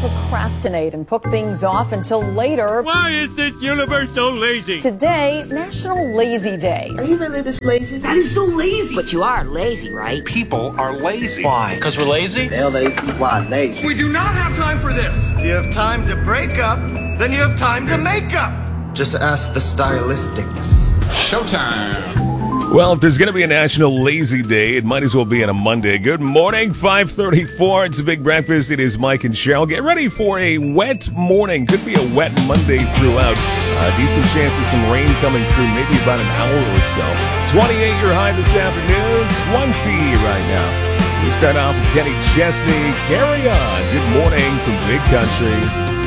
procrastinate and put things off until later. Why is this universe so lazy? Today is National Lazy Day. Are you really this lazy? That is so lazy. But you are lazy, right? People are lazy. Why? Because we're lazy? L-A-Z-Y, lazy. We do not have time for this. You have time to break up, then you have time to make up. Just ask the stylistics. Showtime. Well, if there's going to be a National Lazy Day, it might as well be on a Monday. Good morning, 5:34. It's a big breakfast. It is Mike and Cheryl. Get ready for a wet morning. Could be a wet Monday throughout. Decent chance of some rain coming through, maybe about an hour or so. 28 your high this afternoon, 20 right now. We start off with Kenny Chesney. Carry on. Good morning from Big Country.